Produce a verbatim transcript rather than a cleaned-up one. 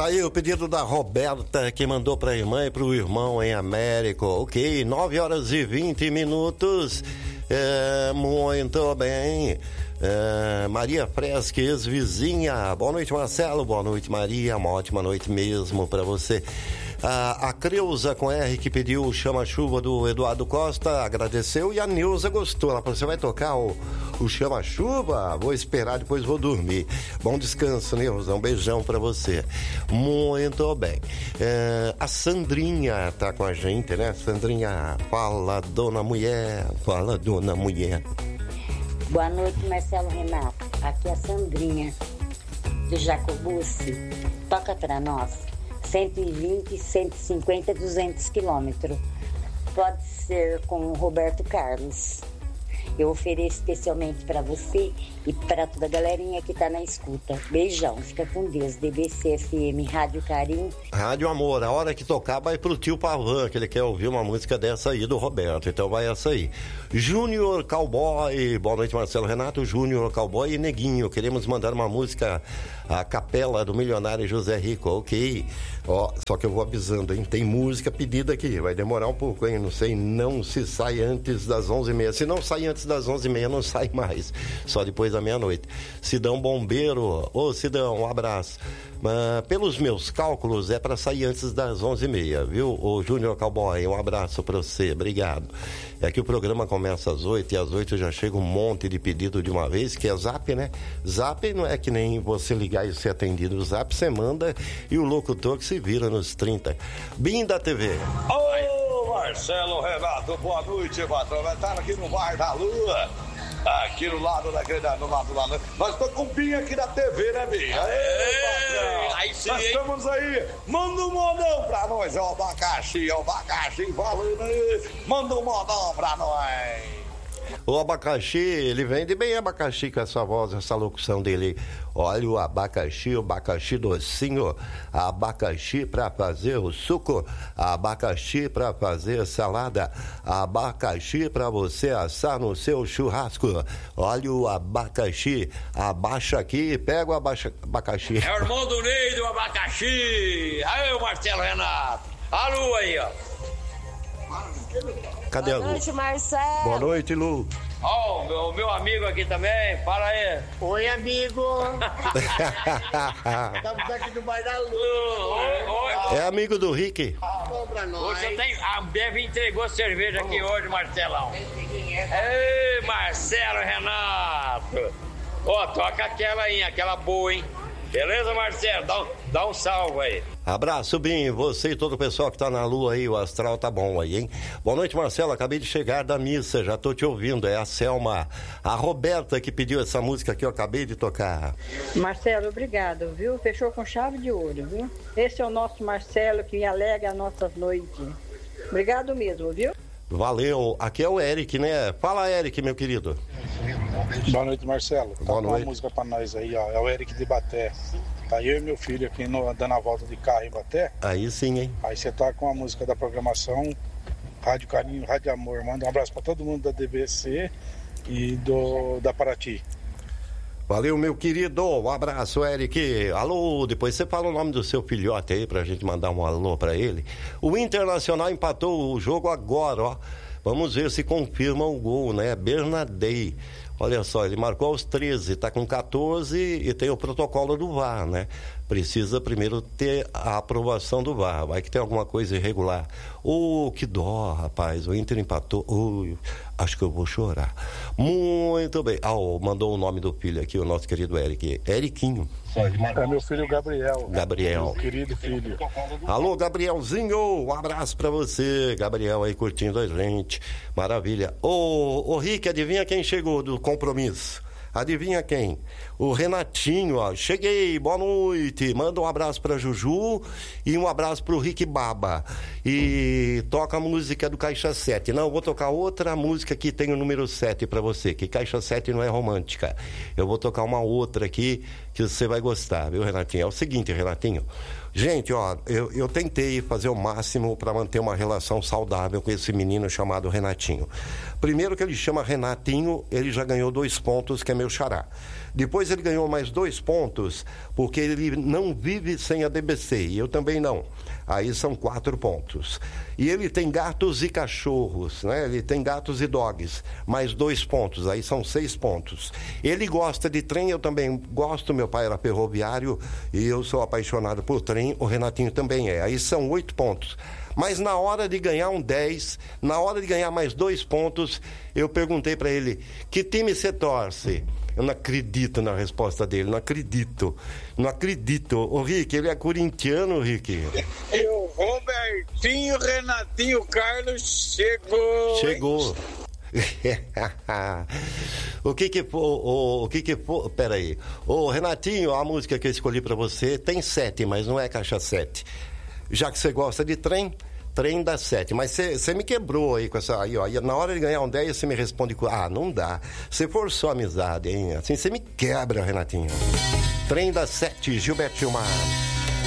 Aí o pedido da Roberta, que mandou para a irmã e para o irmão em Américo. Ok, nove horas e vinte minutos. É, muito bem. É, Maria Fresque, ex-vizinha. Boa noite, Marcelo. Boa noite, Maria. Uma ótima noite mesmo para você. A, a Creuza com R, que pediu o Chama-Chuva do Eduardo Costa, agradeceu, e a Neuza gostou. Ela falou: você vai tocar o, o Chama-Chuva? Vou esperar, depois vou dormir. Bom descanso, Neuza. Um beijão pra você. Muito bem. É, a Sandrinha tá com a gente, né? Sandrinha, fala, dona mulher. Fala, dona mulher. Boa noite, Marcelo Renato. Aqui é a Sandrinha, do Jacobucci. Toca pra nós. cento e vinte, cento e cinquenta, duzentos quilômetros. Pode ser com o Roberto Carlos. Eu ofereço especialmente para você e para toda a galerinha que tá na escuta. Beijão, fica com Deus. D B C F M, Rádio Carinho. Rádio Amor, a hora que tocar vai pro tio Pavan, que ele quer ouvir uma música dessa aí do Roberto, então vai essa aí. Júnior Cowboy, boa noite, Marcelo Renato. Júnior Cowboy e Neguinho, queremos mandar uma música, a capela do milionário José Rico, ok. Ó, só que eu vou avisando, hein, tem música pedida aqui, vai demorar um pouco, hein, não sei, não se sai antes das onze e meia, se não sai antes das onze e meia, não sai mais, só depois da meia-noite. Sidão Bombeiro, ô Sidão, um abraço. Mas, pelos meus cálculos, é para sair antes das onze e meia, viu? O Júnior Cowboy, um abraço para você, obrigado. É que o programa começa às oito e às oito já chega um monte de pedido de uma vez, que é Zap, né? Zap não é que nem você ligar e ser atendido. O Zap você manda e o locutor que se vira nos trinta. Bim da T V. Ô, Marcelo Renato, boa noite, patrão. Vai estar aqui no Bar da Lua. Aqui no lado daquele, no lado lá, nós estamos com o Binho aqui da T V, né, Binho? Aê, aí sim, nós estamos aí, manda um modão pra nós, é o abacaxi, é o abacaxi falando aí, manda um modão pra nós. O abacaxi, ele vende bem abacaxi com essa voz, essa locução dele. Olha o abacaxi, o abacaxi docinho, abacaxi para fazer o suco, abacaxi para fazer salada, abacaxi para você assar no seu churrasco. Olha o abacaxi, abaixa aqui, pega o abaixa, abacaxi. É o irmão do Ney do abacaxi. Aí o Marcelo Renato. A Lu aí, ó. Cadê a Lu? Boa noite, Marcelo. Boa noite, Lu. Ó, oh, meu, meu amigo aqui também, fala aí. Oi, amigo. Estamos aqui do Bar da Lu. Oi, oi. É amigo do Rick. Compra nós. Hoje tem, a Beve entregou cerveja aqui hoje, Marcelão. Ei, Marcelo Renato. Ó, oh, toca aquela aí, aquela boa, hein? Beleza, Marcelo? Dá um, dá um salve aí. Abraço, Bim, você e todo o pessoal que tá na lua aí, o astral tá bom aí, hein? Boa noite, Marcelo, acabei de chegar da missa, já tô te ouvindo, é a Selma. A Roberta que pediu essa música que eu acabei de tocar. Marcelo, obrigado, viu? Fechou com chave de ouro, viu? Esse é o nosso Marcelo que alegra as nossas noites. Obrigado mesmo, viu? Valeu, aqui é o Eric, né? Fala, Eric, meu querido. Boa noite, Marcelo. Tá Boa com noite. uma música pra nós aí, ó. É o Eric de Baté. Tá eu e meu filho aqui no, dando a volta de carro em Baté. Aí sim, hein? Aí você tá com a música da programação Rádio Carinho, Rádio Amor. Manda um abraço pra todo mundo da D B C e do, da Paraty. Valeu, meu querido. Um abraço, Eric. Alô, depois você fala o nome do seu filhote aí pra gente mandar um alô pra ele. O Internacional empatou o jogo agora, ó. Vamos ver se confirma o gol, né? Bernadei. Olha só, ele marcou aos treze, tá com catorze e tem o protocolo do V A R, né? Precisa primeiro ter a aprovação do V A R. Vai que tem alguma coisa irregular. Ô, oh, que dó, rapaz. O Inter empatou. Oh, acho que eu vou chorar. Muito bem. Ah, oh, mandou o nome do filho aqui, o nosso querido Eric. Eriquinho. É meu filho Gabriel. Gabriel. Meu querido filho. Alô, Gabrielzinho. Um abraço pra você. Gabriel aí curtindo a gente. Maravilha. Ô, oh, oh, Rick, adivinha quem chegou do compromisso? Adivinha quem? O Renatinho, ó. Cheguei, boa noite. Manda um abraço pra Juju e um abraço pro Rick Baba. E toca a música do Caixa sete. Não, eu vou tocar outra música que tem o número sete pra você, que Caixa sete não é romântica. Eu vou tocar uma outra aqui que você vai gostar, viu, Renatinho? É o seguinte, Renatinho. Gente, ó, eu, eu tentei fazer o máximo para manter uma relação saudável com esse menino chamado Renatinho. Primeiro que ele chama Renatinho, ele já ganhou dois pontos, que é meu xará. Depois ele ganhou mais dois pontos, porque ele não vive sem a D B C, e eu também não. Aí são quatro pontos. E ele tem gatos e cachorros, né? Ele tem gatos e dogs, mais dois pontos, aí são seis pontos. Ele gosta de trem, eu também gosto, meu pai era ferroviário e eu sou apaixonado por trem, o Renatinho também é. Aí são oito pontos. Mas na hora de ganhar um dez, na hora de ganhar mais dois pontos, eu perguntei para ele, que time você torce? Eu não acredito na resposta dele, não acredito. Não acredito. Ô, Rick, ele é corintiano, Rick. E o Robertinho, Renatinho, Carlos chegou. Chegou. o que que o, o, o que que pera aí. Ô, Renatinho, a música que eu escolhi pra você tem sete, mas não é caixa sete. Já que você gosta de trem, trem dá sete. Mas você me quebrou aí com essa. Aí, ó. Na hora de ganhar um dez, você me responde com. Ah, não dá. Você forçou a amizade, hein? Assim você me quebra, Renatinho. Trem dá sete, Gilberto Gilmar.